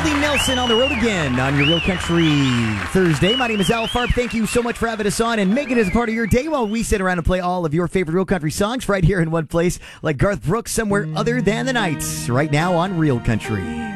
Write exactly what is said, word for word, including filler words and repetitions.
Willie Nelson on the road again on your Real Country Thursday. My name is Al Farb. Thank you so much for having us on and making it as a part of your day while we sit around and play all of your favorite Real Country songs right here in one place, like Garth Brooks, Somewhere Other Than the Nights, right now on Real Country.